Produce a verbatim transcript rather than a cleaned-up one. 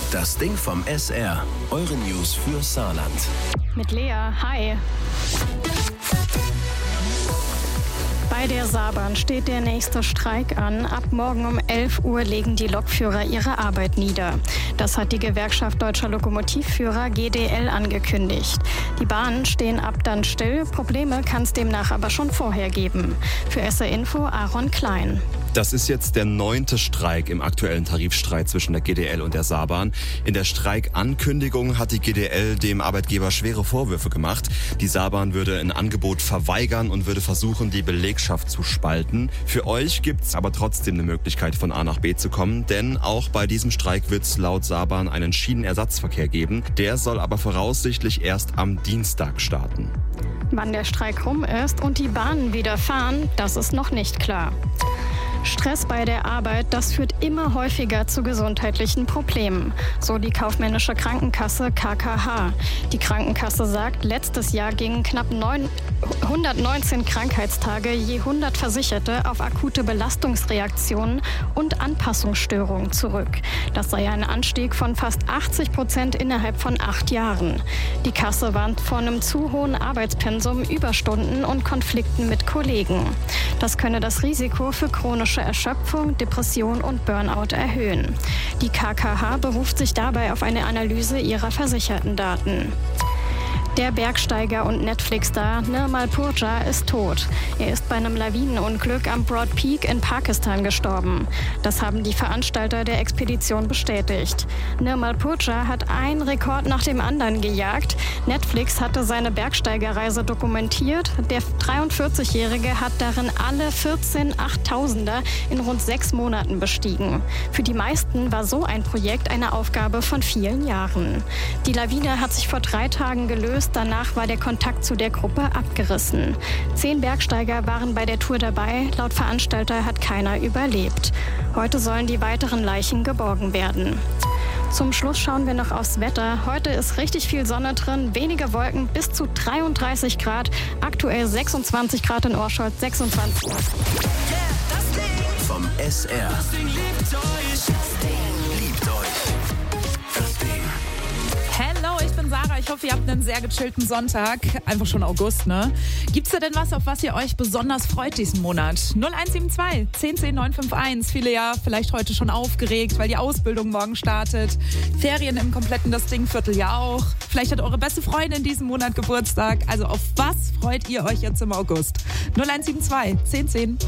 Das Ding vom S R. Eure News für Saarland. Mit Lea, hi. Bei der Saarbahn steht der nächste Streik an. Ab morgen um elf Uhr legen die Lokführer ihre Arbeit nieder. Das hat die Gewerkschaft Deutscher Lokomotivführer G D L angekündigt. Die Bahnen stehen ab dann still. Probleme kann es demnach aber schon vorher geben. Für S R Info Aaron Klein. Das ist jetzt der neunte Streik im aktuellen Tarifstreit zwischen der G D L und der Saarbahn. In der Streikankündigung hat die G D L dem Arbeitgeber schwere Vorwürfe gemacht. Die Saarbahn würde ein Angebot verweigern und würde versuchen, die Belegschaft zu spalten. Für euch gibt's aber trotzdem eine Möglichkeit, von A nach B zu kommen, denn auch bei diesem Streik wird's laut Saarbahn einen Schienenersatzverkehr geben. Der soll aber voraussichtlich erst am Dienstag starten. Wann der Streik rum ist und die Bahnen wieder fahren, das ist noch nicht klar. Stress bei der Arbeit, das führt immer häufiger zu gesundheitlichen Problemen, so die kaufmännische Krankenkasse K K H. Die Krankenkasse sagt, letztes Jahr gingen knapp hundertneunzehn Krankheitstage je hundert Versicherte auf akute Belastungsreaktionen und Anpassungsstörungen zurück. Das sei ein Anstieg von fast achtzig Prozent innerhalb von acht Jahren. Die Kasse warnt vor einem zu hohen Arbeitspensum, Überstunden und Konflikten mit Kollegen. Das könne das Risiko für chronische Erschöpfung, Depression und Burnout erhöhen. Die K K H beruft sich dabei auf eine Analyse ihrer versicherten Daten. Der Bergsteiger und Netflix-Star Nirmal Purja ist tot. Er ist bei einem Lawinenunglück am Broad Peak in Pakistan gestorben. Das haben die Veranstalter der Expedition bestätigt. Nirmal Purja hat einen Rekord nach dem anderen gejagt. Netflix hatte seine Bergsteigerreise dokumentiert. Der dreiundvierzigjährige hat darin alle vierzehn Achttausender in rund sechs Monaten bestiegen. Für die meisten war so ein Projekt eine Aufgabe von vielen Jahren. Die Lawine hat sich vor drei Tagen gelöst. Danach war der Kontakt zu der Gruppe abgerissen. Zehn Bergsteiger waren bei der Tour dabei. Laut Veranstalter hat keiner überlebt. Heute sollen die weiteren Leichen geborgen werden. Zum Schluss schauen wir noch aufs Wetter. Heute ist richtig viel Sonne drin, wenige Wolken, bis zu dreiunddreißig Grad. Aktuell sechsundzwanzig Grad in Orscholz, sechsundzwanzig. Vom S R. Das Ding liebt euch. Das Ding liebt euch. Das Ding. Hello, ich bin Sarah. Ich hoffe, ihr habt einen sehr gechillten Sonntag. Einfach schon August, ne? Gibt's da denn was, auf was ihr euch besonders freut diesen Monat? null eins sieben zwei, zehn zehn, neun fünf eins. Viele ja vielleicht heute schon aufgeregt, weil die Ausbildung morgen startet. Ferien im kompletten Das Ding-Viertel ja auch. Vielleicht hat eure beste Freundin diesen Monat Geburtstag. Also auf was freut ihr euch jetzt im August? null eins sieben zwei, zehn zehn.